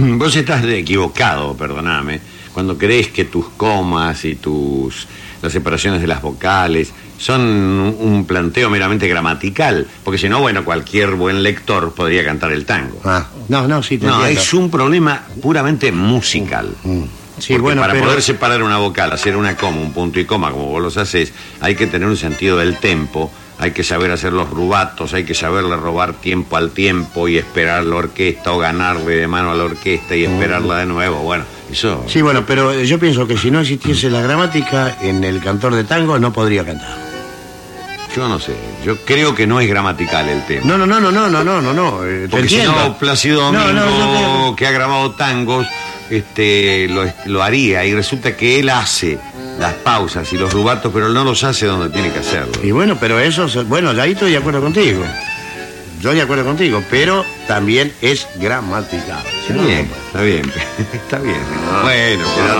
vos estás equivocado, perdóname, cuando crees que tus comas y las separaciones de las vocales son un planteo meramente gramatical, porque si no, bueno, cualquier buen lector podría cantar el tango. No, sí, te No, entiendo. es un problema puramente musical. Sí, Porque bueno, para pero... poder separar una vocal, hacer una coma, un punto y coma, como vos los haces, hay que tener un sentido del tempo, hay que saber hacer los rubatos, hay que saberle robar tiempo al tiempo y esperar la orquesta o ganarle de mano a la orquesta y esperarla de nuevo. Bueno, eso... Sí, bueno, pero yo pienso que si no existiese la gramática, en el cantor de tango no podría cantar. Yo no sé, yo creo que no es gramatical el tema. No, te Porque si entiendo. no, Plácido Domingo, yo creo que ha grabado tangos, lo haría, y resulta que él hace las pausas y los rubatos, pero él no los hace donde tiene que hacerlo. Y bueno, pero eso, bueno, ya ahí estoy de acuerdo contigo. Yo de acuerdo contigo, pero también es gramatical. Está bien, está bien. Está bien. Bueno, pero